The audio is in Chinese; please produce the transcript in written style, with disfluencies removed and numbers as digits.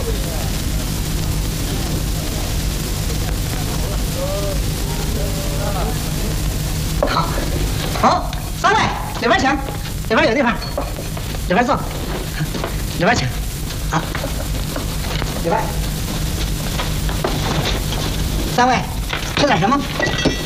好，好，三位里边请，里边有地方，里边坐，里边请，好，里边。三位吃点什么？